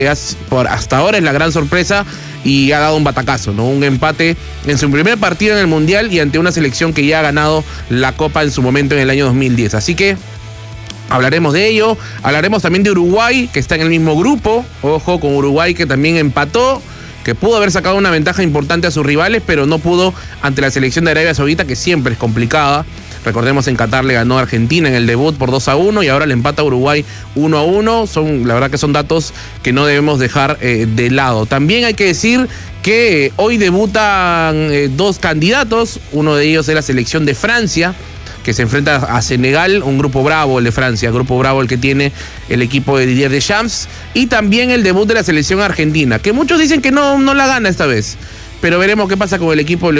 hasta ahora es la gran sorpresa y ha dado un batacazo, ¿no? Un empate en su primer partido en el Mundial y ante una selección que ya ha ganado la Copa en su momento en el año 2010. Así que hablaremos de ello, hablaremos también de Uruguay, que está en el mismo grupo. Ojo con Uruguay, que también empató, que pudo haber sacado una ventaja importante a sus rivales, pero no pudo ante la selección de Arabia Saudita, que siempre es complicada. Recordemos, en Qatar le ganó a Argentina en el debut por 2-1 y ahora le empata a Uruguay 1-1. La verdad que son datos que no debemos dejar de lado. También hay que decir que hoy debutan dos candidatos. Uno de ellos es la selección de Francia, que se enfrenta a Senegal, un grupo bravo el de Francia, grupo bravo el que tiene el equipo de Didier Deschamps, y también el debut de la selección argentina, que muchos dicen que no la gana esta vez, pero veremos qué pasa con el equipo